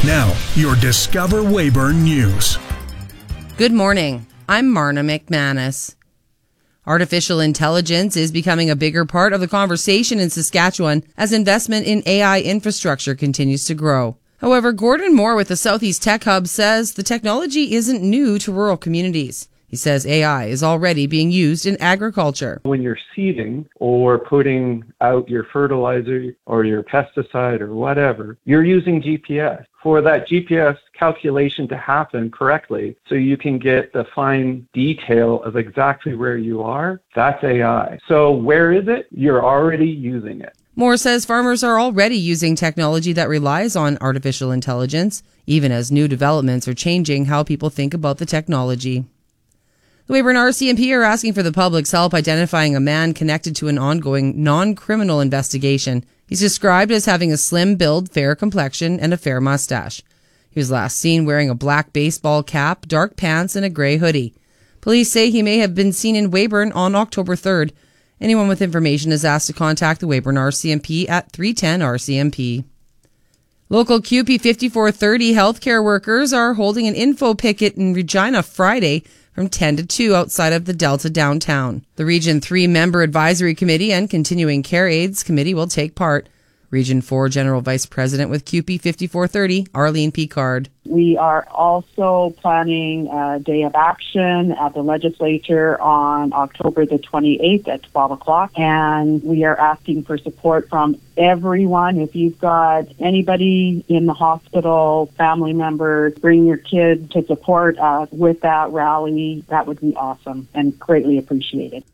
Now, your Discover Weyburn News. Good morning. I'm Marna McManus. Artificial intelligence is becoming a bigger part of the conversation in Saskatchewan as investment in AI infrastructure continues to grow. However, Gordon Moore with the Southeast Tech Hub says the technology isn't new to rural communities. He says AI is already being used in agriculture. When you're seeding or putting out your fertilizer or your pesticide or whatever, you're using GPS. For that GPS calculation to happen correctly so you can get the fine detail of exactly where you are, that's AI. So where is it? You're already using it. Moore says farmers are already using technology that relies on artificial intelligence, even as new developments are changing how people think about the technology. The Weyburn RCMP are asking for the public's help identifying a man connected to an ongoing non-criminal investigation. He's described as having a slim build, fair complexion, and a fair mustache. He was last seen wearing a black baseball cap, dark pants, and a gray hoodie. Police say he may have been seen in Weyburn on October 3rd. Anyone with information is asked to contact the Weyburn RCMP at 310 RCMP. Local QP 5430 healthcare workers are holding an info picket in Regina Friday from 10 to 2 outside of the Delta downtown. The Region 3 Member Advisory Committee and Continuing Care Aids Committee will take part. Region 4 General Vice President with QP 5430, Arlene Picard. We are also planning a day of action at the legislature on October the 28th at 12 o'clock. And we are asking for support from everyone. If you've got anybody in the hospital, family members, bring your kid to support us with that rally. That would be awesome and greatly appreciated.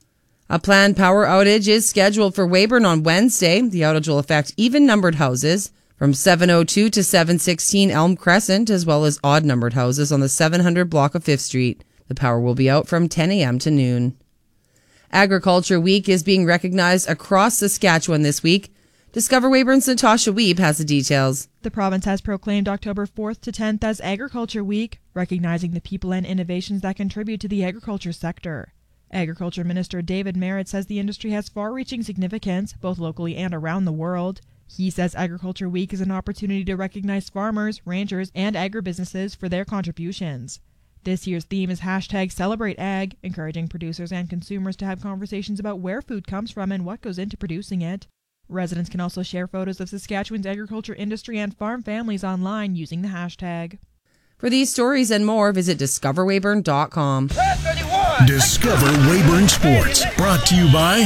A planned power outage is scheduled for Weyburn on Wednesday. The outage will affect even-numbered houses from 702 to 716 Elm Crescent, as well as odd-numbered houses on the 700 block of 5th Street. The power will be out from 10 a.m. to noon. Agriculture Week is being recognized across Saskatchewan this week. Discover Weyburn's Natasha Wiebe has the details. The province has proclaimed October 4th to 10th as Agriculture Week, recognizing the people and innovations that contribute to the agriculture sector. Agriculture Minister David Merritt says the industry has far-reaching significance, both locally and around the world. He says Agriculture Week is an opportunity to recognize farmers, ranchers, and agribusinesses for their contributions. This year's theme is #CelebrateAg, encouraging producers and consumers to have conversations about where food comes from and what goes into producing it. Residents can also share photos of Saskatchewan's agriculture industry and farm families online using the hashtag. For these stories and more, visit discoverweyburn.com. Discover Weyburn Sports, brought to you by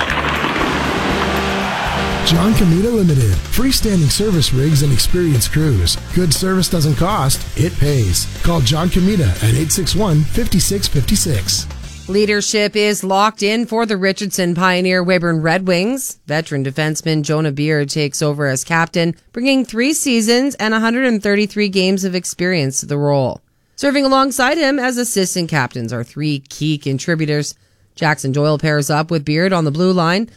John Comita Limited. Freestanding service rigs and experienced crews. Good service doesn't cost, it pays. Call John Comita at 861-5656. Leadership is locked in for the Richardson Pioneer Weyburn Red Wings. Veteran defenseman Jonah Beard takes over as captain, bringing 3 seasons and 133 games of experience to the role. Serving alongside him as assistant captains are 3 key contributors. Jackson Doyle pairs up with Beard on the blue line,